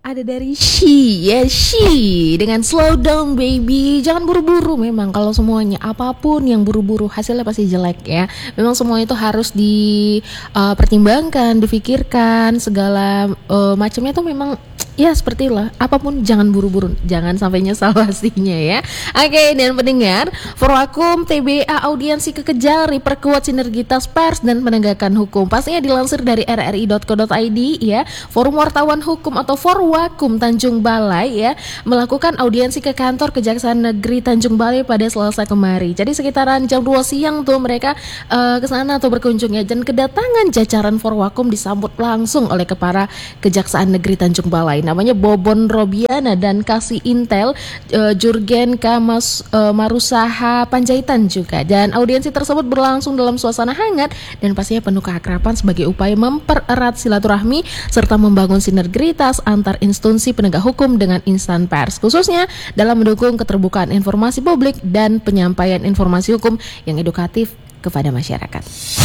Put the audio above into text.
Ada dari She dengan Slow Down Baby. Jangan buru-buru, memang kalau semuanya apapun yang buru-buru hasilnya pasti jelek ya. Memang semua itu harus dipertimbangkan, difikirkan, segala macamnya tuh memang ya seperti itulah, apapun jangan buru-buru, jangan sampai nyesal pastinya ya. Oke, dan pendengar, Forwakum TBA audiensi kekejar perkuat sinergitas pers dan penegakan hukum. Pastinya dilansir dari rri.co.id ya. Forum Wartawan Hukum atau Forwakum Tanjung Balai ya melakukan audiensi ke kantor Kejaksaan Negeri Tanjung Balai pada Selasa kemarin. Jadi sekitaran jam 2 siang tuh mereka ke sana atau berkunjung ya, dan kedatangan jajaran Forwakum disambut langsung oleh Kepala Kejaksaan Negeri Tanjung Balai, namanya Bobon Robiana, dan Kasih Intel Jurgen Marusaha Panjaitan juga. Dan audiensi tersebut berlangsung dalam suasana hangat dan pastinya penuh keakraban sebagai upaya mempererat silaturahmi serta membangun sinergitas antar instansi penegak hukum dengan insan pers, khususnya dalam mendukung keterbukaan informasi publik dan penyampaian informasi hukum yang edukatif kepada masyarakat.